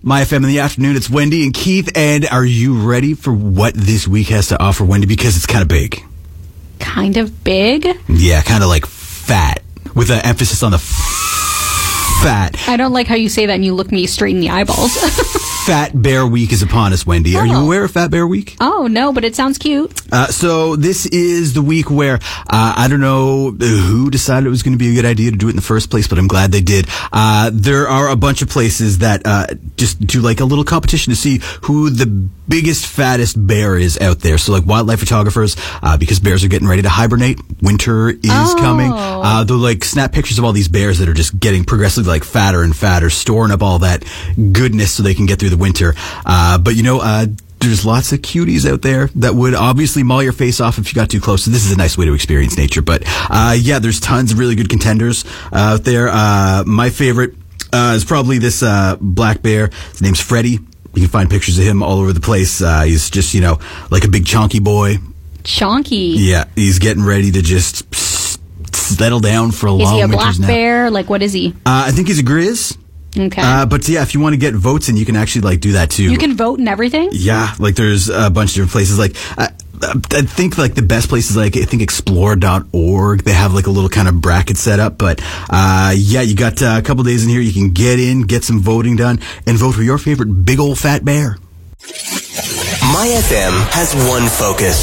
My FM in the afternoon, it's Wendy and Keith, and are you ready for what this week has to offer, Wendy? Because it's kind of big. Kind of big? Yeah, kind of like fat, with an emphasis on the fat. I don't like how you say that and you look me straight in the eyeballs. Fat Bear Week is upon us, Wendy. Are you aware of Fat Bear Week? Oh, no, but it sounds cute. So this is the week where I don't know who decided it was going to be a good idea to do it in the first place, but I'm glad they did. There are a bunch of places that just do like a little competition to see who the biggest, fattest bear is out there. So like wildlife photographers, because bears are getting ready to hibernate. Winter is coming. They'll like snap pictures of all these bears that are just getting progressively like fatter and fatter, storing up all that goodness so they can get through the winter. But there's lots of cuties out there that would obviously maul your face off if you got too close. So this is a nice way to experience nature. But there's tons of really good contenders out there. My favorite is probably this black bear. His name's Freddy. You can find pictures of him all over the place. He's just, like a big chonky boy. Chonky? Yeah, he's getting ready to just settle down for a long winter's nap. Is he a black bear? Like, what is he? I think he's a grizz. Okay. But yeah, if you want to get votes in, you can actually like do that too. You can vote and everything? Yeah, like there's a bunch of different places. Like I think like the best places, like I think explore.org, they have like a little kind of bracket set up. But you got a couple days in here. You can get in, get some voting done, and vote for your favorite big old fat bear. My FM has one focus.